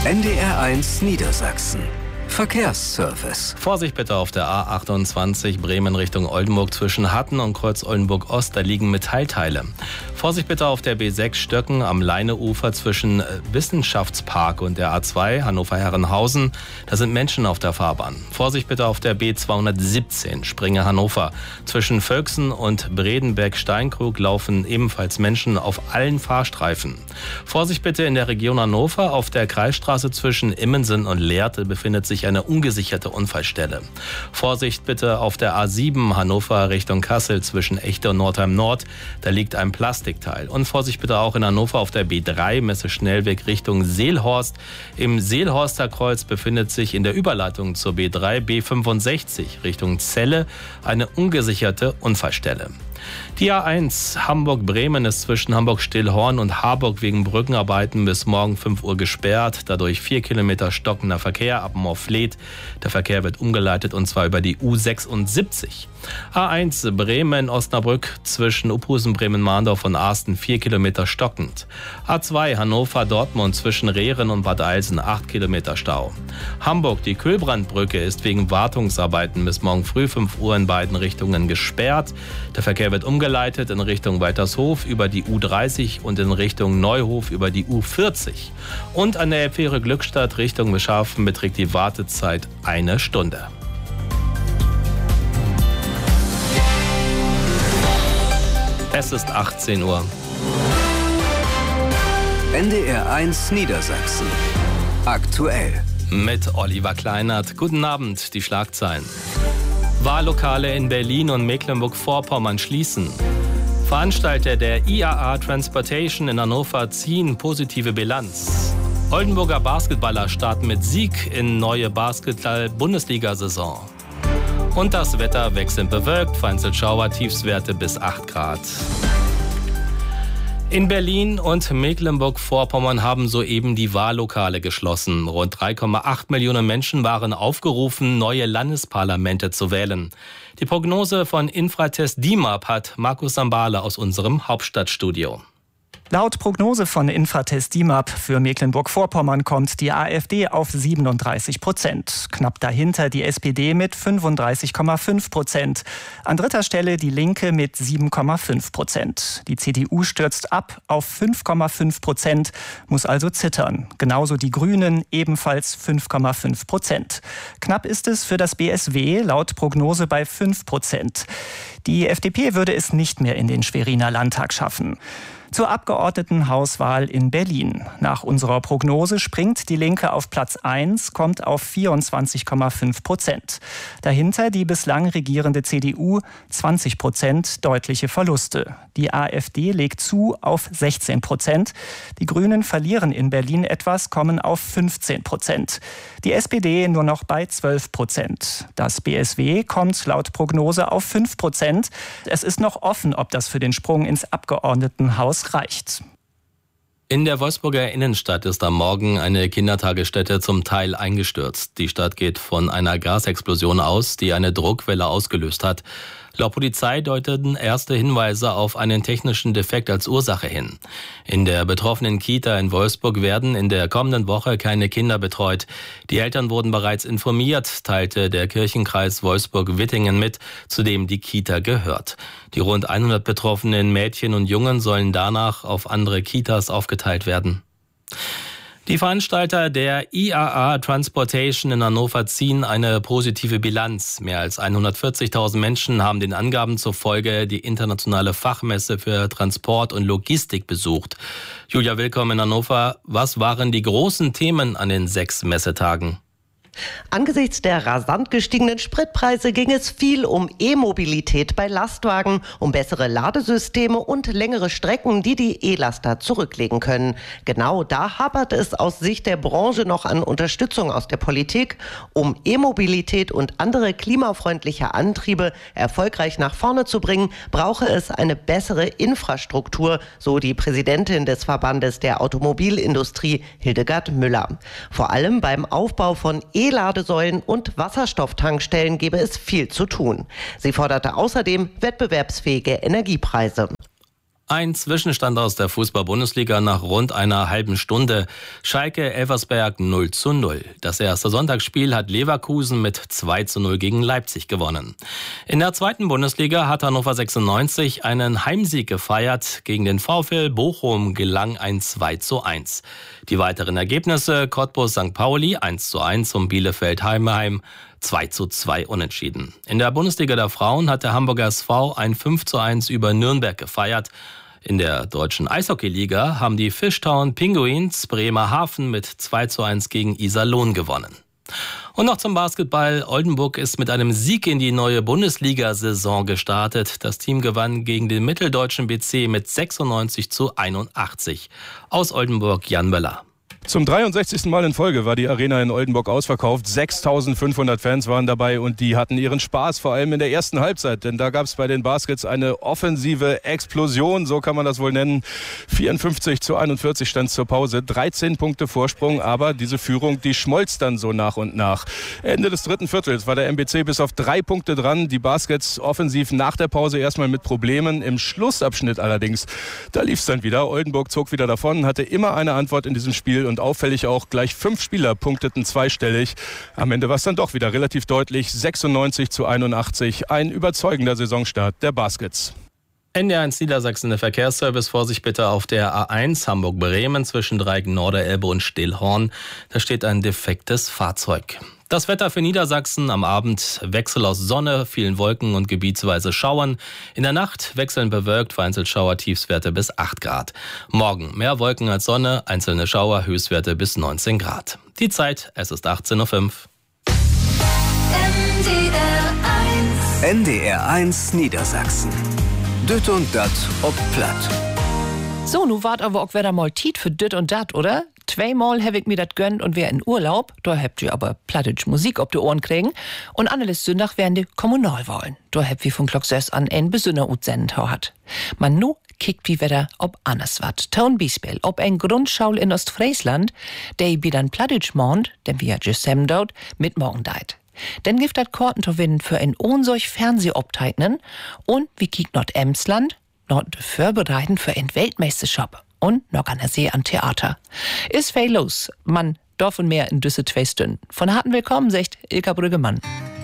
NDR1 Niedersachsen. Verkehrsservice. Vorsicht bitte auf der A28 Bremen Richtung Oldenburg zwischen Hatten und Kreuz Oldenburg-Ost, da liegen Metallteile. Vorsicht bitte auf der B6 Stöcken am Leineufer zwischen Wissenschaftspark und der A2 Hannover-Herrenhausen, da sind Menschen auf der Fahrbahn. Vorsicht bitte auf der B217 Springe-Hannover. Zwischen Völksen und Bredenberg-Steinkrug laufen ebenfalls Menschen auf allen Fahrstreifen. Vorsicht bitte in der Region Hannover auf der Kreisstraße zwischen Immensen und Lehrte befindet sich eine ungesicherte Unfallstelle. Vorsicht bitte auf der A7 Hannover Richtung Kassel zwischen Echte und Nordheim Nord. Da liegt ein Plastikteil. Und Vorsicht bitte auch in Hannover auf der B3 Messe-Schnellweg Richtung Seelhorst. Im Seelhorster Kreuz befindet sich in der Überleitung zur B3 B65 Richtung Celle eine ungesicherte Unfallstelle. Die A1 Hamburg-Bremen ist zwischen Hamburg-Stillhorn und Harburg wegen Brückenarbeiten bis morgen 5 Uhr gesperrt. Dadurch 4 Kilometer stockender Verkehr ab Morfleet. Der Verkehr wird umgeleitet und zwar über die U76. A1 Bremen-Osnabrück zwischen Uphusen, Bremen-Mahndorf und Arsten 4 Kilometer stockend. A2 Hannover-Dortmund zwischen Rehren und Bad Eilsen 8 Kilometer Stau. Hamburg, die Kühlbrandbrücke ist wegen Wartungsarbeiten bis morgen früh 5 Uhr in beiden Richtungen gesperrt. Der Verkehr wird umgeleitet in Richtung Weitershof über die U30 und in Richtung Neuhof über die U40. Und an der Elbfähre Glückstadt Richtung Beschaffen beträgt die Wartezeit 1 Stunde. Es ist 18 Uhr. NDR1 Niedersachsen. Aktuell. Mit Oliver Kleinert. Guten Abend, die Schlagzeilen. Wahllokale in Berlin und Mecklenburg-Vorpommern schließen. Veranstalter der IAA Transportation in Hannover ziehen positive Bilanz. Oldenburger Basketballer starten mit Sieg in neue Basketball-Bundesliga-Saison. Und das Wetter wechselnd bewölkt, vereinzelt Schauer, Tiefstwerte bis 8 Grad. In Berlin und Mecklenburg-Vorpommern haben soeben die Wahllokale geschlossen. Rund 3,8 Millionen Menschen waren aufgerufen, neue Landesparlamente zu wählen. Die Prognose von Infratest DIMAP hat Markus Sambale aus unserem Hauptstadtstudio. Laut Prognose von Infratest DIMAP für Mecklenburg-Vorpommern kommt die AfD auf 37%. Knapp dahinter die SPD mit 35,5%. An dritter Stelle die Linke mit 7,5%. Die CDU stürzt ab auf 5,5%, muss also zittern. Genauso die Grünen, ebenfalls 5,5%. Knapp ist es für das BSW, laut Prognose bei 5%. Die FDP würde es nicht mehr in den Schweriner Landtag schaffen. Zur Abgeordnetenhauswahl in Berlin. Nach unserer Prognose springt die Linke auf Platz 1, kommt auf 24,5%. Dahinter die bislang regierende CDU, 20%, deutliche Verluste. Die AfD legt zu auf 16%. Die Grünen verlieren in Berlin etwas, kommen auf 15%. Die SPD nur noch bei 12%. Das BSW kommt laut Prognose auf 5%. Es ist noch offen, ob das für den Sprung ins Abgeordnetenhaus reicht. In der Wolfsburger Innenstadt ist am Morgen eine Kindertagesstätte zum Teil eingestürzt. Die Stadt geht von einer Gasexplosion aus, die eine Druckwelle ausgelöst hat. Laut Polizei deuteten erste Hinweise auf einen technischen Defekt als Ursache hin. In der betroffenen Kita in Wolfsburg werden in der kommenden Woche keine Kinder betreut. Die Eltern wurden bereits informiert, teilte der Kirchenkreis Wolfsburg-Wittingen mit, zu dem die Kita gehört. Die rund 100 betroffenen Mädchen und Jungen sollen danach auf andere Kitas aufgeteilt werden. Die Veranstalter der IAA Transportation in Hannover ziehen eine positive Bilanz. Mehr als 140.000 Menschen haben den Angaben zufolge die internationale Fachmesse für Transport und Logistik besucht. Julia, willkommen in Hannover. Was waren die großen Themen an den 6 Messetagen? Angesichts der rasant gestiegenen Spritpreise ging es viel um E-Mobilität bei Lastwagen, um bessere Ladesysteme und längere Strecken, die die E-Laster zurücklegen können. Genau da hapert es aus Sicht der Branche noch an Unterstützung aus der Politik. Um E-Mobilität und andere klimafreundliche Antriebe erfolgreich nach vorne zu bringen, brauche es eine bessere Infrastruktur, so die Präsidentin des Verbandes der Automobilindustrie, Hildegard Müller. Vor allem beim Aufbau von E-Ladesäulen und Wasserstofftankstellen gäbe es viel zu tun. Sie forderte außerdem wettbewerbsfähige Energiepreise. Ein Zwischenstand aus der Fußball-Bundesliga nach rund einer halben Stunde. Schalke Elversberg 0:0. Das erste Sonntagsspiel hat Leverkusen mit 2:0 gegen Leipzig gewonnen. In der zweiten Bundesliga hat Hannover 96 einen Heimsieg gefeiert. Gegen den VfL Bochum gelang ein 2:1. Die weiteren Ergebnisse: Cottbus St. Pauli 1:1 und Bielefeld Heidenheim 2:2 unentschieden. In der Bundesliga der Frauen hat der Hamburger SV ein 5:1 über Nürnberg gefeiert. In der deutschen Eishockeyliga haben die Fishtown Penguins Bremerhaven mit 2:1 gegen Iserlohn gewonnen. Und noch zum Basketball. Oldenburg ist mit einem Sieg in die neue Bundesliga-Saison gestartet. Das Team gewann gegen den mitteldeutschen BC mit 96:81. Aus Oldenburg Jan Möller. Zum 63. Mal in Folge war die Arena in Oldenburg ausverkauft. 6.500 Fans waren dabei und die hatten ihren Spaß, vor allem in der ersten Halbzeit. Denn da gab es bei den Baskets eine offensive Explosion, so kann man das wohl nennen. 54:41 stand zur Pause, 13 Punkte Vorsprung, aber diese Führung, die schmolz dann so nach und nach. Ende des dritten Viertels war der MBC bis auf 3 Punkte dran. Die Baskets offensiv nach der Pause erstmal mit Problemen. Im Schlussabschnitt allerdings, da lief es dann wieder. Oldenburg zog wieder davon, hatte immer eine Antwort in diesem Spiel und auffällig auch gleich 5 Spieler punkteten zweistellig. Am Ende war es dann doch wieder relativ deutlich, 96:81. Ein überzeugender Saisonstart der Baskets. NDR1 Niedersachsen, der Verkehrsservice. Vorsicht bitte auf der A1 Hamburg-Bremen zwischen Dreieck Norderelbe und Stillhorn. Da steht ein defektes Fahrzeug. Das Wetter für Niedersachsen: am Abend Wechsel aus Sonne, vielen Wolken und gebietsweise Schauern. In der Nacht wechselnd bewölkt, vereinzelt Schauer, Tiefstwerte bis 8 Grad. Morgen mehr Wolken als Sonne, einzelne Schauer, Höchstwerte bis 19 Grad. Die Zeit, es ist 18:05 Uhr. NDR1 Niedersachsen. Düt und dat ob platt. So, nu wart aber auch wieder mal Tiet für Düt und dat, oder? Zweimal hab ich mir dat gönnt und wär in Urlaub. Da habt ihr aber plattisch Musik ob die Ohren kriegen. Und anderes Sonntag wären die Kommunalwahlen. Da habt wir von Glock 6 an ein besonderer Utsenden hat. Man nu kickt wie wieder ob anders wat. Town Bispel, ob ein Grundschule in Ostfriesland, der wie dann plattisch mond, denn wir just haben dort, mit morgen deit. Dann gibt dat Korten zu gewinnen für ein unsolch Fernsehobteignen und wie kiekt Nord-Emsland, vorbereiten für ein Weltmeisterschaft und noch an der See an Theater. Ist viel los, man, darf und mehr in düsse 2 Stunden. Von harten Willkommen, sagt Ilka Brüggemann.